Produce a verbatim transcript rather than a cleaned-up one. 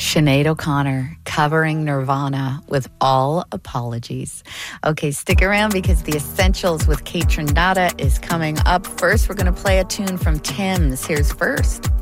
Sinead O'Connor covering Nirvana with All Apologies. Okay, stick around because The Essentials with Kate Trinata is coming up. First, we're going to play a tune from Tim's. Here's First.